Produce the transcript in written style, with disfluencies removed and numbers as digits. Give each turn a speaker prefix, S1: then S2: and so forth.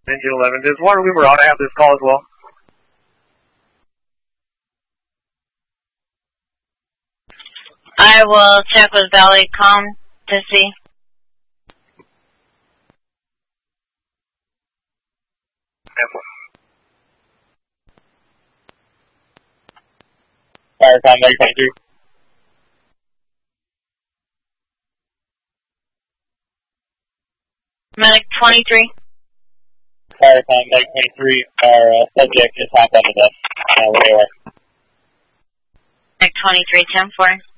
S1: Engine 11. Does Water Weaver Auto have this call as well?
S2: I will check with Valley Com to see.
S3: Firecom 923.
S2: Medic 23.
S3: Firecom 923. Our subject just hopped onto the radar.
S2: Medic 23, 10-4.